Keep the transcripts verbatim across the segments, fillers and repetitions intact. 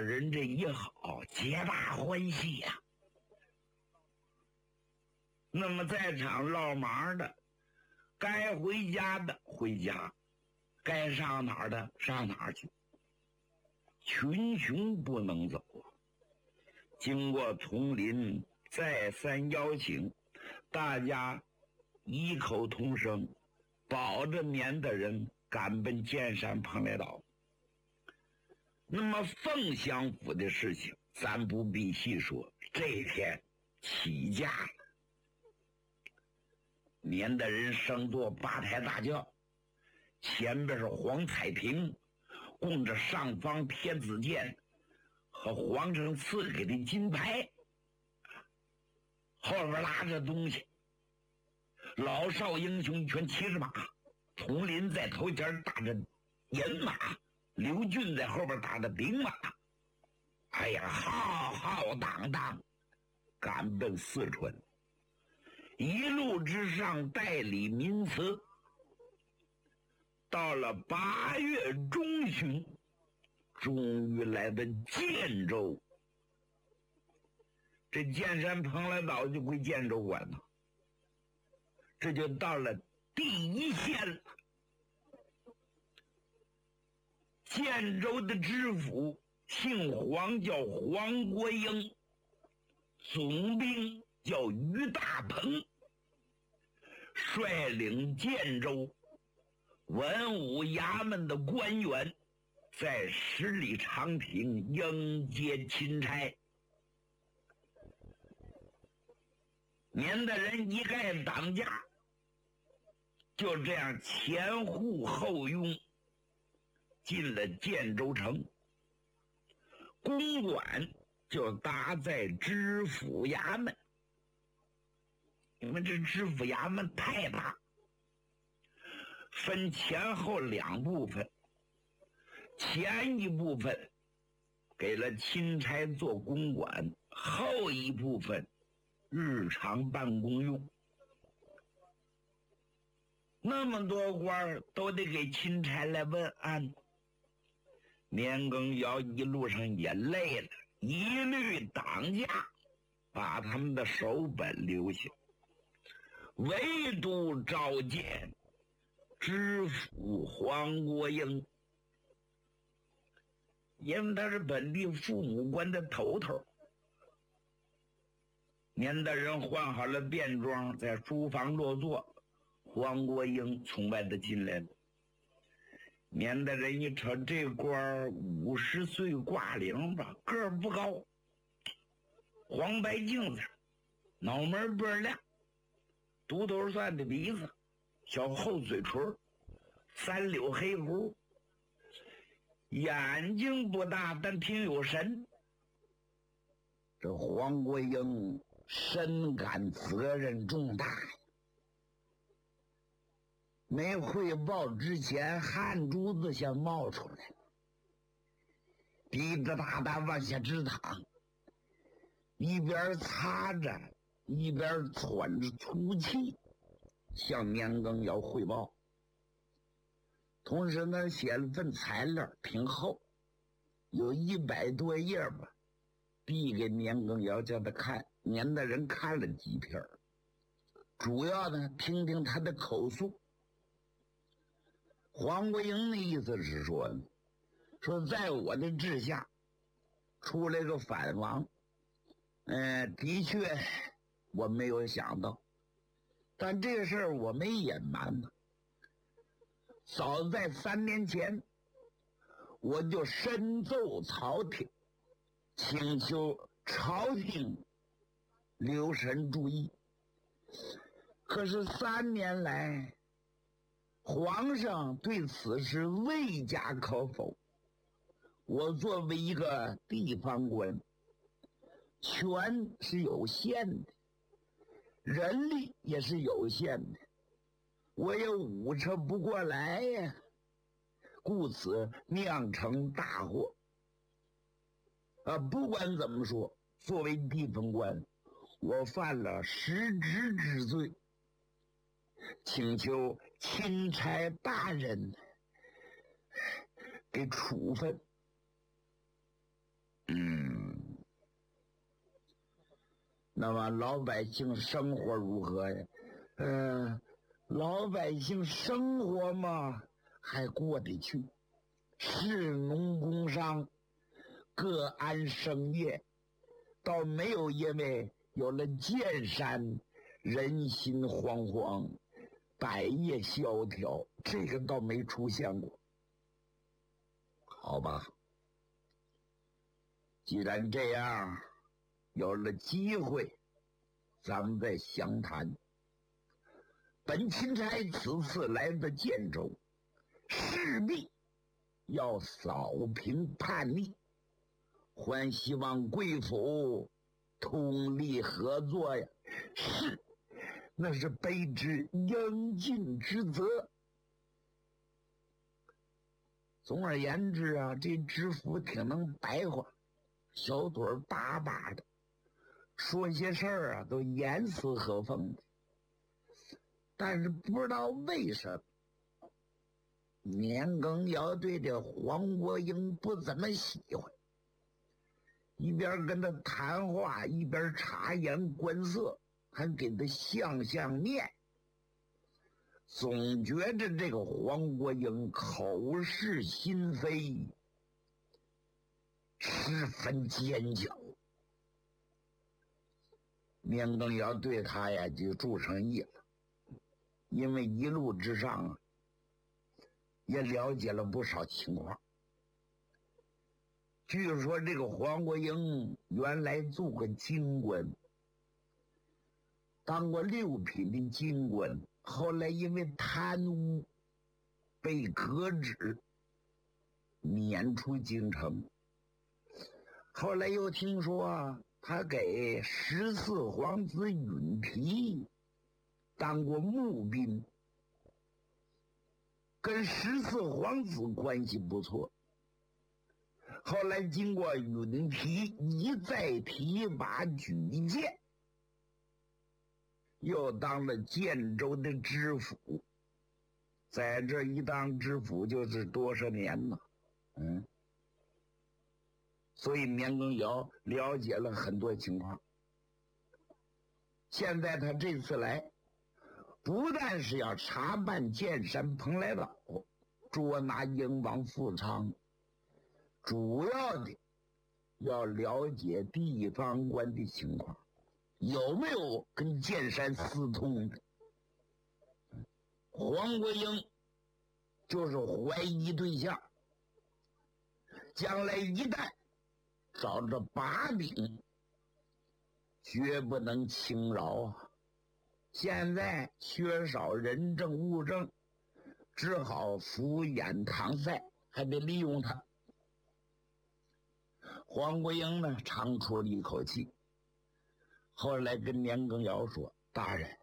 人这一好，皆大欢喜呀、啊。那么在场落忙的，该回家的回家，该上哪儿的上哪儿去，群雄不能走啊。经过丛林再三邀请，大家异口同声，保着棉的人赶奔剑山蓬莱岛。那么凤翔府的事情咱不必细说，这一天起驾了。棉的人升坐八抬大轿，前边是黄彩屏供着上方天子剑和皇上赐给的金牌，后边拉着东西，老少英雄全骑着马，丛林在头前打着银马，刘俊在后边打着兵马，哎呀，浩浩荡荡赶奔四川。一路之上代理民词，到了八月中旬，终于来到建州。这剑山蓬莱岛就归建州管了，这就到了第一线了。建州的知府姓黄，叫黄国英，总兵叫于大鹏，率领建州文武衙门的官员在十里长亭迎接钦差。您的人一概挡驾，就这样前呼后拥进了建州城。公馆就搭在知府衙门，因为这知府衙门太大，分前后两部分。前一部分给了钦差做公馆，后一部分日常办公用。那么多官都得给钦差来问安，年羹尧一路上也累了，一律挡驾，把他们的手本留下，唯独召见知府黄国英，因为他是本地父母官的头头。年大人换好了便装，在书房落座，黄国英从外头进来了。年大人一瞅，这官五十岁挂领吧，个儿不高，黄白镜子，脑门倍儿亮，独头蒜的鼻子，小厚嘴唇，三绺黑胡，眼睛不大，但挺有神。这黄国英深感责任重大，没汇报之前，汗珠子先冒出来了，滴滴答答往下直淌，一边擦着一边喘着粗气，向年羹尧汇报。同时呢，写了份材料，挺厚，有一百多页吧，递给年羹尧叫他看。年大人看了几篇，主要呢听听他的口述。黄国英的意思是说，说在我的治下出来个反王，呃，的确我没有想到，但这事儿我没隐瞒呢。早在三年前，我就深奏朝廷，请求朝廷留神注意。可是三年来，皇上对此事未加可否。我作为一个地方官，权是有限的，人力也是有限的，我也捂扯不过来呀，故此酿成大祸。啊，不管怎么说，作为地方官，我犯了失职之罪，请求钦差大人给处分。 那么老百姓生活如何呀？呃，老百姓生活嘛，还过得去，士农工商各安生业，倒没有因为有了建山，人心惶惶，百业萧条，这个倒没出现过。好吧，既然这样，有了机会，咱们再详谈。本钦差此次来到建州，势必要扫平叛逆，还希望贵府通力合作呀。是，那是卑职应尽之责。总而言之啊，这知府挺能白话，小嘴儿巴巴的，说些事儿啊都严丝合缝的。但是不知道为什么，年羹尧对这黄国英不怎么喜欢，一边跟他谈话，一边察言观色，还给他相相面。总觉着这个黄国英口是心非，十分坚强。年羹尧对他呀就注上意了，因为一路之上啊，也了解了不少情况。据说这个黄国英原来做过京官，当过六品的京官，后来因为贪污被革职，撵出京城。后来又听说啊，他给十四皇子允提当过募兵，跟十四皇子关系不错。后来经过允提一再提拔举荐，又当了建州的知府，在这一当知府就是多少年了，嗯，所以年羹尧了解了很多情况。现在他这次来，不但是要查办建山蓬莱岛，捉拿英王富昌，主要的要了解地方官的情况，有没有跟建山私通的。黄国英就是怀疑对象，将来一旦找着把柄，绝不能轻饶啊！现在缺少人证物证，只好敷衍搪塞，还得利用他。黄国英呢，长出了一口气，后来跟年羹尧说：“大人，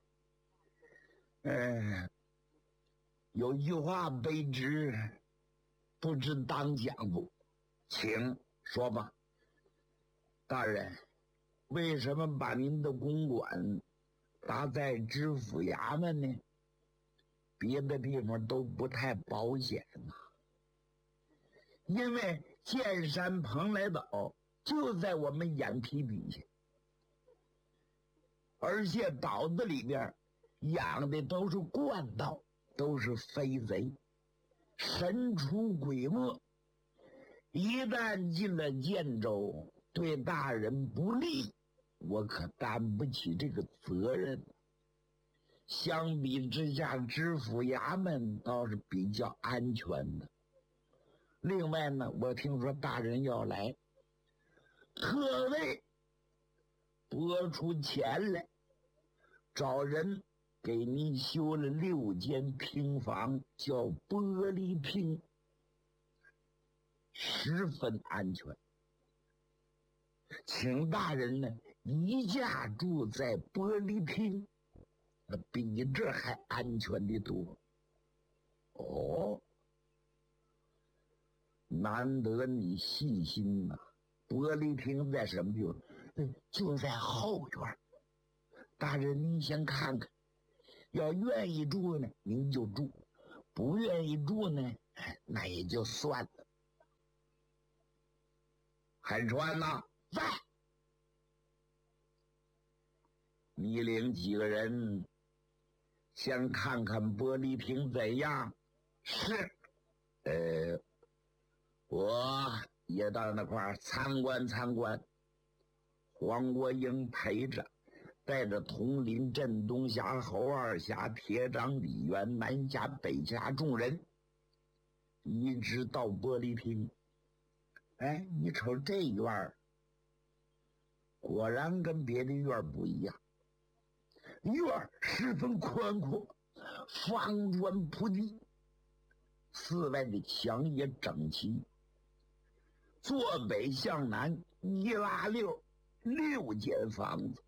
呃，有句话卑职不知当讲不，请说吧。大人，为什么把您的公馆搭在知府衙门呢？别的地方都不太保险呐、啊。因为建山蓬莱岛就在我们眼皮底下，而且岛子里边养的都是惯盗，都是飞贼，神出鬼没。一旦进了建州，对大人不利，我可担不起这个责任。相比之下，知府衙门倒是比较安全的。另外呢，我听说大人要来，特为拨出钱来，找人给您修了六间平房，叫玻璃厅，十分安全。请大人呢一家住在玻璃厅，比这还安全的多。哦，难得你细心呐、啊！玻璃厅在什么地方？就在后院。大人您先看看，要愿意住呢，您就住；不愿意住呢，那也就算了。海川呐，在。 你领几个人先看看玻璃瓶怎样？是，呃，我也到那块儿参观参观。黄国英陪着，带着统领镇东峡、侯二峡、铁掌、李元、南峡、北峡众人，一直到玻璃瓶。哎，你瞅这院儿，果然跟别的院儿不一样。院儿十分宽阔，方砖铺地，四外的墙也整齐。坐北向南，一拉溜六间房子，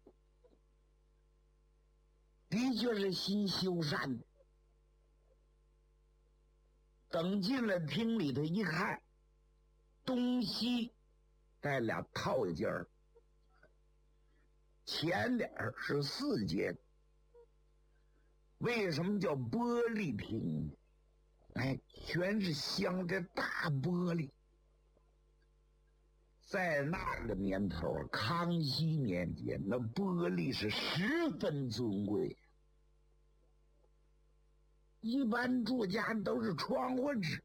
的确是新修缮的。等进了厅里头一看，东西带俩套间儿，前脸是四间。为什么叫玻璃厅？哎，全是镶着大玻璃。在那个年头，康熙年间，那玻璃是十分尊贵。一般住家都是窗户纸，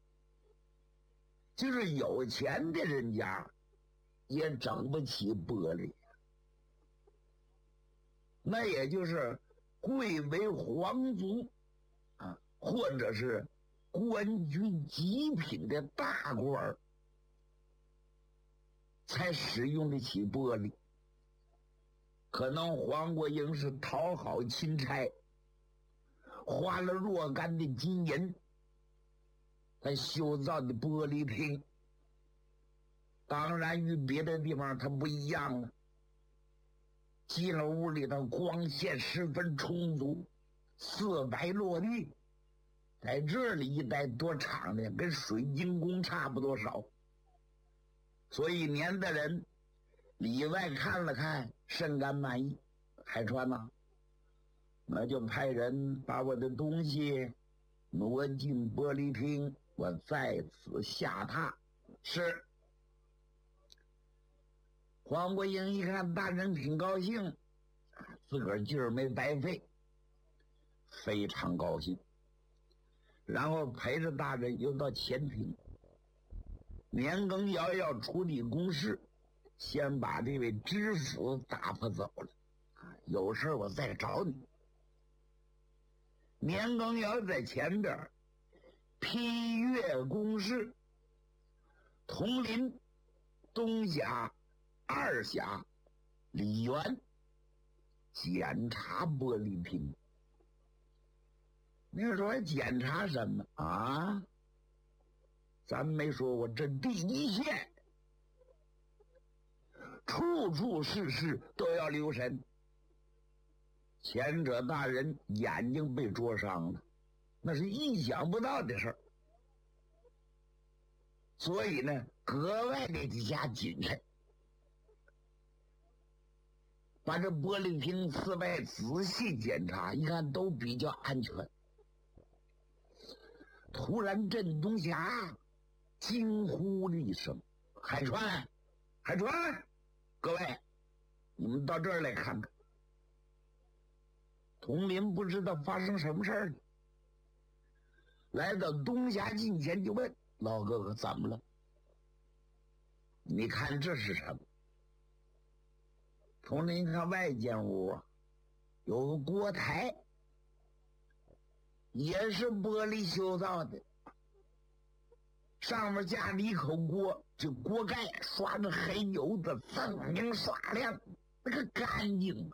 就是有钱的人家也整不起玻璃。那也就是贵为皇族啊，或者是官军极品的大官儿才使用得起玻璃。可能黄国英是讨好钦差，花了若干的金银，他修造的玻璃瓶，当然与别的地方它不一样了。进了屋里头，光线十分充足，色白落地，在这里一待多敞亮，跟水晶宫差不多少。所以年的人里外看了看，甚感满意。海川呐、啊，那就派人把我的东西挪进玻璃厅，我在此下榻。是。黄国英一看大人挺高兴，自个儿劲儿没白费，非常高兴。然后陪着大人又到前厅。年羹尧要处理公事，先把这位知府打发走了。有事我再找你。年羹尧在前边批阅公事，统领东峡、二峡、李元检查玻璃瓶。你说检查什么啊？咱没说过，这第一线，处处事事都要留神。前者大人眼睛被灼伤了，那是意想不到的事儿，所以呢，格外的加谨慎，把这玻璃瓶四外仔细检查，一看都比较安全。突然镇东峡惊呼了一声：“海川，海川，各位，你们到这儿来看看。”统领不知道发生什么事儿了，来到东峡近前就问：“老哥哥怎么了？你看这是什么？”统领看外间屋啊，有个锅台，也是玻璃修造的，上面架着一口锅，这锅盖刷着黑油的，锃明刷亮，那个干净。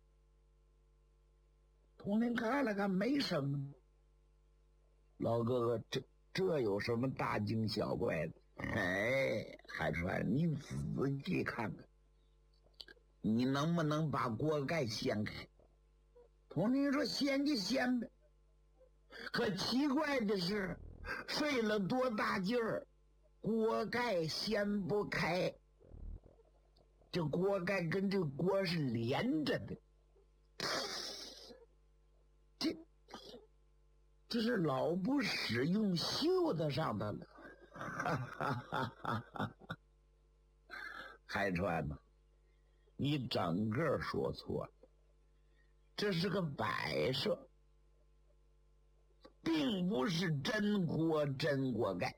统领看了看，没什么。老哥哥，这这有什么大惊小怪的？哎，海川，你仔细看看，你能不能把锅盖掀开？统领说：“掀就掀呗。”可奇怪的是，费了多大劲儿，锅盖掀不开。这锅盖跟这锅是连着的。这这是老不使用锈的上的了。哈哈哈哈哈！海川呐，你整个说错了。 这是个摆设，并不是真锅真锅盖。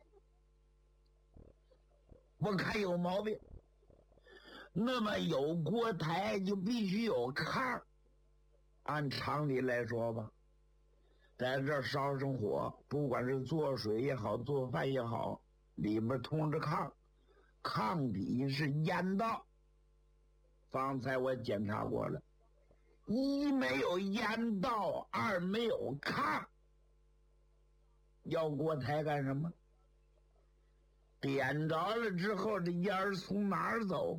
我看有毛病。那么有锅台就必须有炕，按常理来说吧，在这儿烧上火，不管是做水也好，做饭也好，里面通着炕，炕底是烟道。方才我检查过了，一没有烟道，二没有炕，要锅台干什么？点着了之后，这烟儿从哪儿走？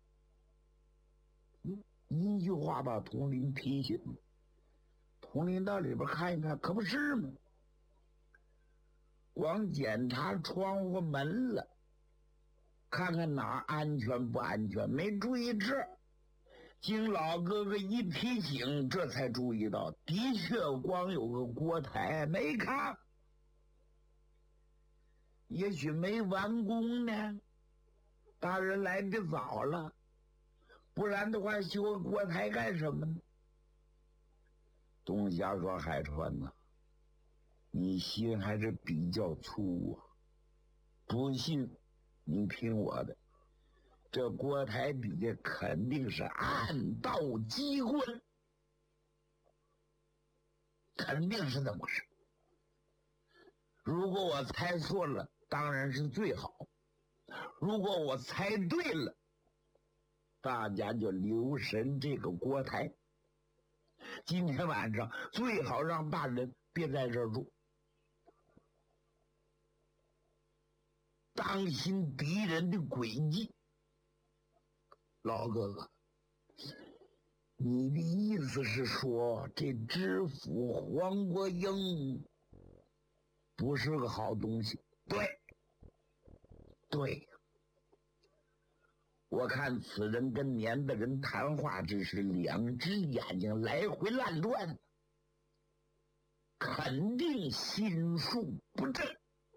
一句话把佟林提醒。佟林到里边看一看，可不是吗？光检查窗户门了，看看哪安全不安全，没注意这。经老哥哥一提醒，这才注意到，的确光有个锅台没炕，也许没完工呢。大人来的早了，不然的话修个锅台干什么呢？东霞说：“海川呐，你心还是比较粗啊！不信，你听我的，这锅台底下肯定是暗道机关，肯定是这么回事。如果我猜错了，当然是最好；如果我猜对了，大家就留神这个锅台。今天晚上最好让大人别在这儿住，当心敌人的诡计。老哥哥，你的意思是说，这知府黄国英不是个好东西？对，对。我看此人跟年的人谈话，只是两只眼睛来回乱转，肯定心术不正，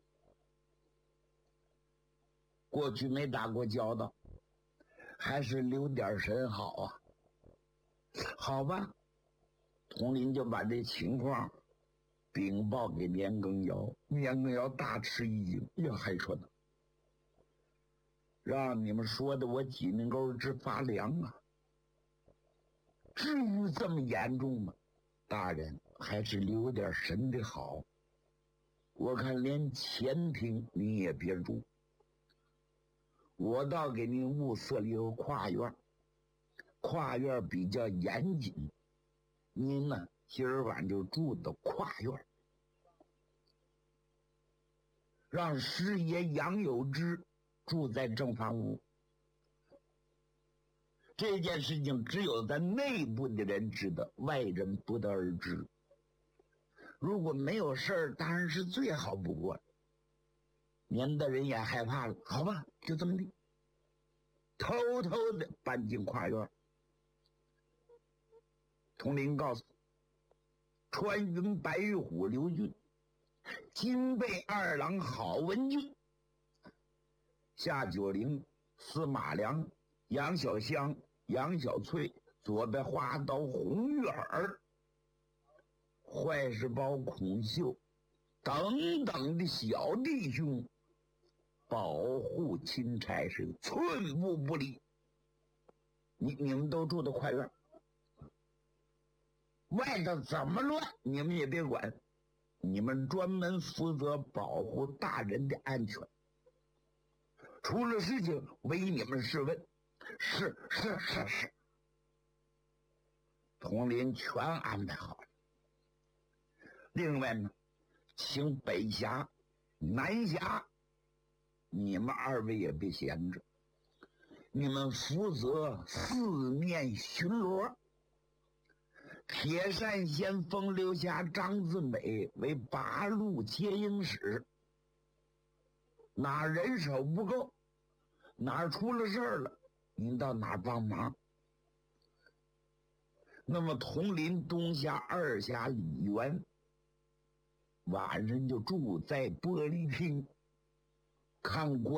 过去没打过交道，还是留点神好啊。好吧，佟林就把这情况禀报给年羹尧。年羹尧大吃一惊，呀，还说呢，让你们说的我脊梁沟直发凉啊！至于这么严重吗？大人还是留点神的好。我看连前厅你也别住，我倒给您物色了一个跨院，跨院比较严谨，您呢今儿晚就住到跨院，让师爷杨有之住在正房屋。这件事情只有咱内部的人知道，外人不得而知。如果没有事儿，当然是最好不过了。年的人也害怕了，好吧，就这么地，偷偷的搬进跨院。佟林告诉穿云白玉虎刘俊、金贝二郎郝文俊、夏九龄、司马良、杨小香、杨小翠、左边花刀红玉儿、坏事包孔秀等等的小弟兄，保护钦差是寸步不离。你你们都住的快院，外头怎么乱你们也别管，你们专门负责保护大人的安全，出了事情为你们试问。是是是是，佟林全安排好了。另外呢，请北辖、南辖，你们二位也别闲着，你们负责四面巡逻。铁扇先锋留下张自美为八路接应使，哪人手不够，哪儿出了事儿了，您到哪儿帮忙。那么铜陵东辖、二辖李元晚上就住在玻璃厅看国